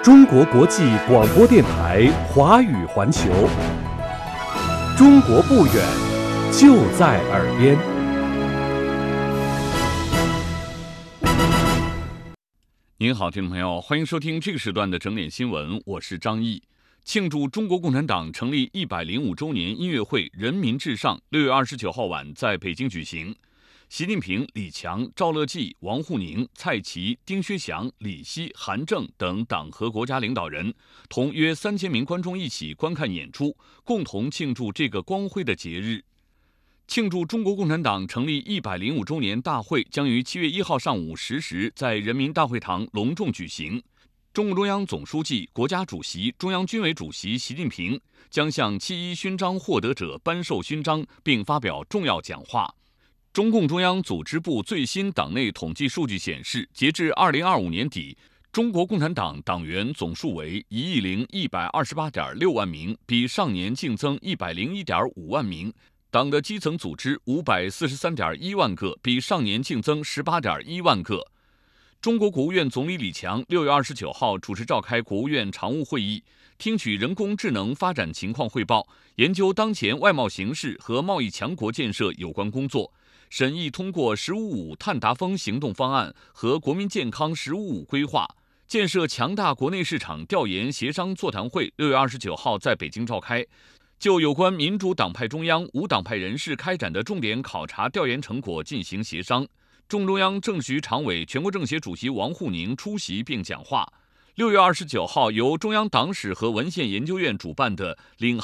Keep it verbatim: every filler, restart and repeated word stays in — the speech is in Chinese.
中国国际广播电台华语环球，中国不远，就在耳边。 您好，听众朋友，欢迎收听这个时段的整点新闻，我是张毅。庆祝中国共产党成立一百零五周年音乐会“人民至上”六月二十九号晚在北京举行。习近平、李强、赵乐际、王沪宁、蔡奇、丁薛祥、李希、韩正等党和国家领导人同约三千名观众一起观看演出，共同庆祝这个光辉的节日。庆祝中国共产党成立一百零五周年大会将于七月一号上午十时在人民大会堂隆重举行。中共中央总书记、国家主席、中央军委主席习近平将向七一勋章获得者颁授勋章，并发表重要讲话。中共中央组织部最新党内统计数据显示，截至二零二五年底，中国共产党党员总数为一亿零一百二十八点六万名，比上年净增一百零一点五万名。党的基层组织五百四十三点一万个，比上年净增十八点一万个。中国国务院总理李强六月二十九号主持召开国务院常务会议，听取人工智能发展情况汇报，研究当前外贸形势和贸易强国建设有关工作。审议通过“十五五”碳达峰行动方案和国民健康“十五五”规划，建设强大国内市场调研协商座谈会六月二十九号在北京召开，就有关民主党派中央、无党派人士开展的重点考察调研成果进行协商。中中央政治局常委、全国政协主席王沪宁出席并讲话。六月二十九号，由中央党史和文献研究院主办的“领